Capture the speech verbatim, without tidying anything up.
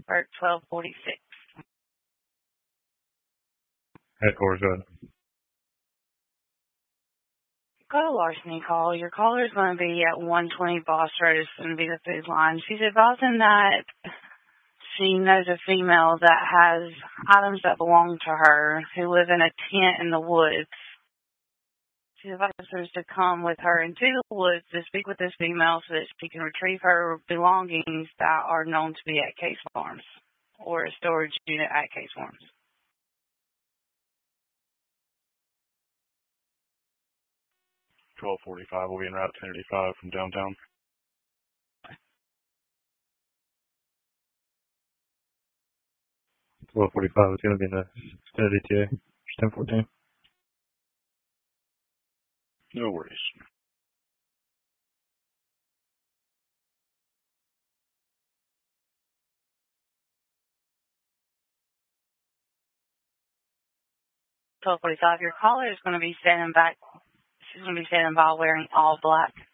Frankfurt, twelve forty-six. Headquarters, go ahead. Got a larceny call. Your caller is going to be at one twenty Boss Road. It's going to be the food line. She's advising that she knows a female that has items that belong to her who live in a tent in the woods. She advises us to come with her into the woods to speak with this female so that she can retrieve her belongings that are known to be at Case Farms or a storage unit at Case Farms. twelve forty-five will be en route ten eighty-five from downtown. twelve forty-five is going to be in the extended E T A, ten fourteen. No worries. twelve forty-five, your caller is going to be standing back. She's going to be standing by wearing all black.